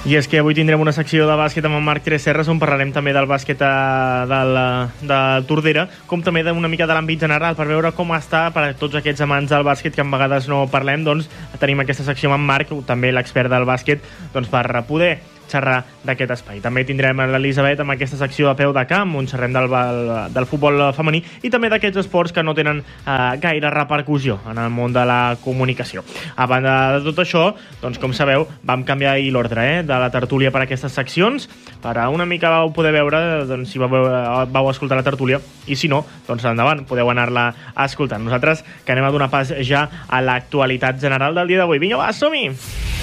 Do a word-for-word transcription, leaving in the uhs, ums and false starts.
I és que avui tindrem una secció de bàsquet amb en Marc Tresserras, on parlarem també del bàsquet del, de Tordera, com també d'una mica de l'àmbit general, per veure com està per a tots aquests amants del bàsquet que en vegades no parlem. Doncs tenim aquesta secció amb en Marc, també l'expert del bàsquet, doncs per poder xerrar d'aquest espai. També tindrem l'Elisabet amb aquesta secció de peu de camp, on xerrem del, del futbol femení i també d'aquests esports que no tenen eh, gaire repercussió en el món de la comunicació. A banda de tot això, doncs com sabeu, vam canviar l'ordre eh, de la tertúlia per aquestes seccions, per a una mica vau poder veure doncs, si vau, vau escoltar la tertúlia, i si no, doncs endavant, podeu anar-la escoltant. Nosaltres que anem a donar pas ja a l'actualitat general del dia d'avui. Vinga, va, som-hi!